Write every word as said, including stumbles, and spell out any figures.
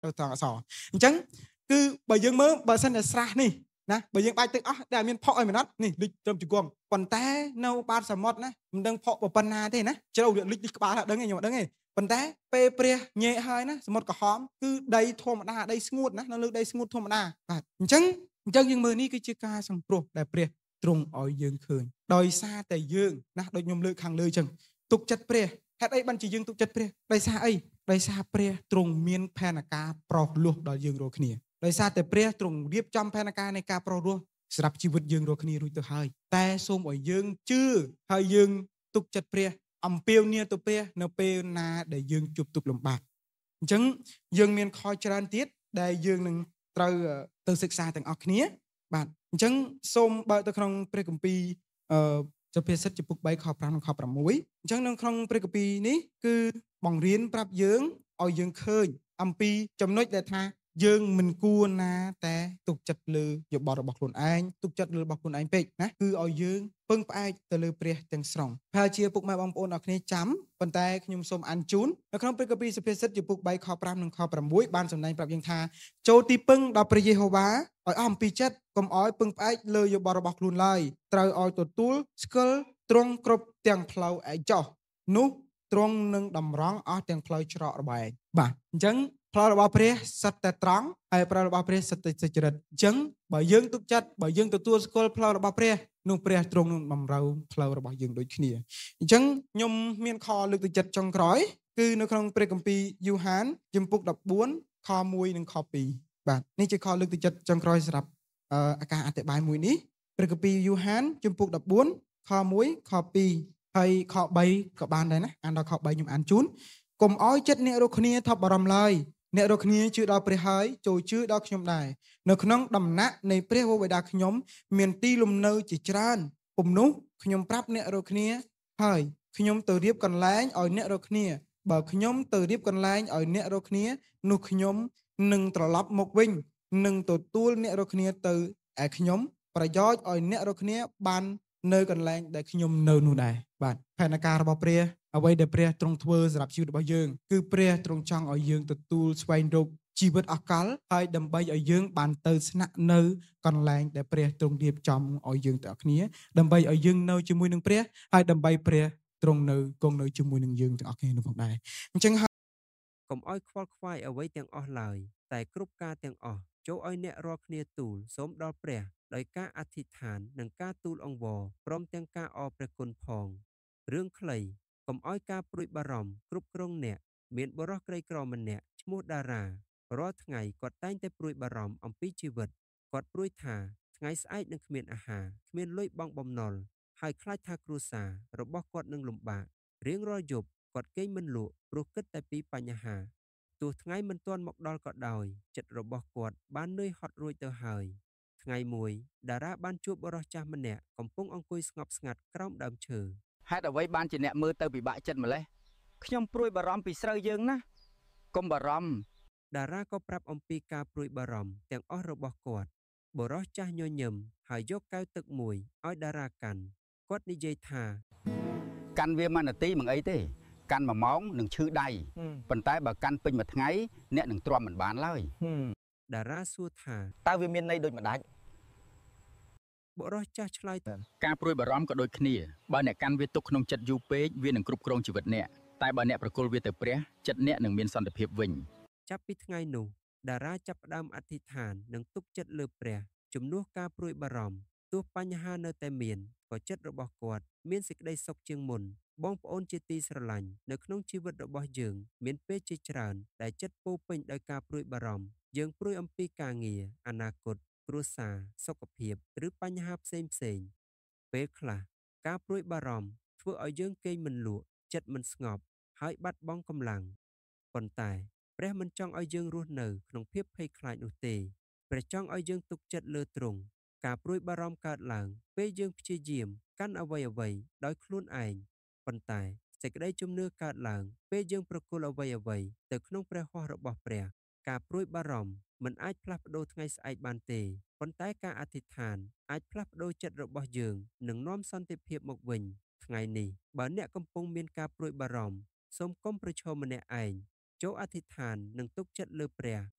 ទៅត្រង់អក្សរអញ្ចឹងគឺបើយើងមើលបើសិនតែស្រះនេះណាបើយើងបាច់ទឹកអស់តែមានផុសឲ្យមិនអត់នេះលិចត្រឹមជង្គង់ប៉ុន្តែនៅបាតសមុទ្រណាមិនដឹងផុសប៉ុណ្ណាទេណាជ្រៅលិចលិចក្បាលថាដឹងទេខ្ញុំអត់ដឹងទេប៉ុន្តែពេលព្រះញែកហើយណាសមុទ្រក្រហមគឺដីធម្មតាដីស្ងួតណានៅលើដីស្ងួតធម្មតាបាទអញ្ចឹងអញ្ចឹងយើងមើលនេះគឺជាការសង្គ្រោះដែលព្រះទ្រង់ឲ្យយើងឃើញដោយសារតែយើងណាដូចខ្ញុំលើកខាងលើអញ្ចឹងទុកចិត្តព្រះហេតុអីបានជាយើងទុកចិត្តព្រះដោយសារអីដោយសារព្រះទ្រង់មានផែនការប្រោសលោះដល់យើងរាល់គ្នាដោយសារតែព្រះទ្រង់រៀបចំផែនការនៃការប្រោសលោះសម្រាប់ជីវិតយើងរាល់គ្នារួចទៅហើយតែសូមឲ្យយើងជឿហើយយើងទុកចិត្តព្រះអំពាវនាវទៅព្រះនៅពេលណាដែលយើងជួបទុក្ខលំបាកអញ្ចឹងយើងមានខច្រើនទៀតដែលយើងនឹងត្រូវទៅសិក្សាទាំងអស់គ្នាបាទអញ្ចឹងសូមបើកទៅក្នុងព្រះគម្ពីរអឺសុភាសិតចំពុកបីខប្រាំនិងខប្រាំមួយអញ្ចឹងនៅក្នុងព្រះគម្ពីរនេះគឺបង្រៀនប្រាប់យើងឲ្យយើងឃើញអំពីចំណុចដែលថាយើងមិនគួរណាតែទុកចិត្តលើយោបល់របស់ខ្លួនឯងទុកចិត្តលើរបស់ខ្លួនឯងពេកណាគឺឲ្យយើងពឹងផ្អែកទៅលើព្រះទាំងស្រុងហើយជាពុកម៉ែបងប្អូនអរគ្នាចាំប៉ុន្តែខ្ញុំសូមអានជូននៅក្នុងព្រះគម្ពីរសុភាសិតចំពុកបីខប្រាំនិងខប្រាំមួយបានសម្ដែងប្រាប់យើងថាចូលទីពឹងដល់ព្រះយេហូវ៉ាឲ្យអស់អំពីចិត្តកុំឲ្យពឹងផ្អែកលើយោបល់របស់ខ្លួនឡើយត្រូវឲ្យទទួលស្គាល់ទ្រង់គ្រប់ទាំងផ្លូវឯចោះនោះទ្រង់នឹងតម្រង់អស់ទាំងផ្លូវច្រករបស់ឯងបាទអញ្ចឹងផ្លូវរបស់ព្រះសិតតែត្រង់ហើយផ្លូវរបស់ព្រះសិតតែសុចរិតអញ្ចឹងបើយើងទុកចិត្តបើយើងទទួលស្គាល់ផ្លូវរបស់ព្រះនោះព្រះទ្រង់នឹងបំរើផ្លូវរបស់យើងដូចគ្នាអញ្ចឹងខ្ញុំមានខលើកទឹកចិត្តចុងក្រោយគឺនៅក្នុងព្រះគម្ពីរយូហានជំពូកដប់បួនខមួយនិងខពីរបាទនេះជាខលើកទឹកចិត្តចុងក្រោយសម្រាប់អាការអធិប្បាយមួយនេះព្រះគម្ពីរយូហានជំពូកដប់បួនខមួយខពីរហើយខបីក៏បានដែរណាអានដល់ខបីខ្ញុំអានជូនកុំឲ្យចិត្តអ្នករាល់គ្នាថប់បារម្ភឡើយអ្នករាល់គ្នាជឿដល់ព្រះហើយចូលជឿដល់ខ្ញុំដែរនៅក្នុងដំណាក់នៃព្រះវរបិតាខ្ញុំមានទីលំនៅជាច្រើនពុំនោះខ្ញុំប្រាប់អ្នករាល់គ្នាហើយខ្ញុំទៅរៀបកន្លែងឲ្យអ្នករាល់គ្នាបើខ្ញុំទៅរៀបកន្លែងឲ្យអ្នករាល់គ្នានោះខ្ញុំនឹងត្រឡប់មកវិញនឹងទទួលអ្នករាល់គ្នាទៅឯខ្ញុំប្រយោជន៍ឲ្យអ្នករាល់គ្នាបាននៅកន្លែងដែលខ្ញុំនៅនោះដែរបាទផែនការរបស់ព្រះអ្វីដែលព្រះទ្រង់ធ្វើសម្រាប់ជីវិតរបស់យើងគឺព្រះទ្រង់ចង់ឲ្យយើងទទួលស្វែងរកជីវិតអកលហើយដើម្បីឲ្យយើងបានទៅស្នាក់នៅកន្លែងដែលព្រះទ្រង់រៀបចំឲ្យយើងទាំងអស់គ្នាដើម្បីឲ្យយើងនៅជាមួយនឹងព្រះហើយដើម្បីព្រះទ្រង់នៅគង់នៅជាមួយនឹងយើងទាំងអស់គ្នានោះផងដែរអញ្ចឹងកុំឲ្យខ្វល់ខ្វាយអ្វីទាំងអស់ឡើយតែគ្រប់ការទាំងអស់ចូលឲ្យអ្នករាល់គ្នាទូលសូមដល់ព្រះដោយការអធិដ្ឋាននិងការទូលអង្វរព្រមទាំងការអរព្រះគុណផងរឿងខ្លីកុំឲ្យការព្រួយបារម្ភគ្រប់គ្រងអ្នកមានបុរសក្រីក្រម្នាក់ឈ្មោះតារារាល់ថ្ងៃគាត់តែងតែព្រួយបារម្ភអំពីជីវិតគាត់ព្រួយថាថ្ងៃស្អែកនឹងគ្មានអាហារគ្មានលុយបង់បំណុលហើយខ្លាចថាគ្រួសាររបស់គាត់នឹងលំបាករៀងរាល់យប់គាត់គេងមិនលក់ព្រោះគិតតែពីបញ្ហាទោះថ្ងៃមិនទាន់មកដល់ក៏ដោយចិត្តរបស់គាត់បាននឿយហត់រួចទៅហើយថ្ងៃមួយតារាបានជួបបុរសចាស់ម្នាក់កំពុងអង្គុយស្ងប់ស្ងាត់ក្រោមដើមឈើហេតុអ្វីបានជាអ្នកមើលទៅពិបាកចិត្តម្លេះខ្ញុំព្រួយបារម្ភពីស្រូវយើងណាកុំបារម្ភតារាក៏ប្រាប់អំពីការព្រួយបារម្ភទាំងអស់របស់គាត់បុរសចាស់ញញឹមហើយយកកែវទឹកមួយឲ្យតារាកាន់គាត់និយាយថាកាន់វាមួយនាទីមិនអីទេកាន់មួយម៉ោងនឹងឈឺដៃប៉ុន្តែបើកាន់ពេញមួយថ្ងៃអ្នកនឹងទ្រាំមិនបានឡើយតារាសួរថាតើវាមានន័យដូចម្ដេចបុរសចាស់ឆ្លើយថាការព្រួយបារម្ភក៏ដូចគ្នាបើអ្នកកាន់វាទុកក្នុងចិត្តយូរពេកវានឹងគ្រប់គ្រងជីវិតអ្នកតែបើអ្នកប្រគល់វាទៅព្រះចិត្តអ្នកនឹងមានសន្តិភាពវិញចាប់ពីថ្ងៃនោះតារាចាប់ផ្ដើមអធិដ្ឋាននិងទុកចិត្តលើព្រះជំនួសការព្រួយបារម្ភទោះបញ្ហានៅតែមានក៏ចិត្តរបស់គាត់មានសេចក្តីសុខជាងមុនបងប្អូនជាទីស្រឡាញ់នៅក្នុងជីវិតរបស់យើងមានពេលជាច្រើនដែលចិត្តពោពេញដោយការព្រួយបារម្ភយើងព្រួយអំពីការងារអនាគតគ្រួសារសុខភាពឬបញ្ហាផ្សេងផ្សេងពេលខ្លះការព្រួយបារម្ភធ្វើឲ្យយើងគេងមិនលក់ចិត្តមិនស្ងប់ហើយបាត់បង់កម្លាំងប៉ុន្តែព្រះមិនចង់ឲ្យយើងរស់នៅក្នុងភាពភ័យខ្លាចនោះទេព្រះចង់ឲ្យយើងទុកចិត្តលើទ្រង់ការព្រួយបារម្ភកើតឡើងពេលយើងព្យាយាមកាន់អ្វីអ្វីដោយខ្លួនឯងប៉ុន្តែសេចក្តីជំនឿកើតឡើងពេលយើងប្រគល់អ្វីអ្វីទៅក្នុងព្រះហស្ថរបស់ព្រះការព្រួយបារម្ភមិនអាចផ្លាស់ប្ដូរថ្ងៃស្អែកបានទេប៉ុន្តែការអធិដ្ឋានអាចផ្លាស់ប្ដូរចិត្តរបស់យើងនិងនាំសន្តិភាពមកវិញថ្ងៃនេះបើអ្នកកំពុងមានការព្រួយបារម្ភសូមកុំប្រឈមម្នាក់ឯងចូលអធិដ្ឋាននិងទុកចិត្តលើព្រះ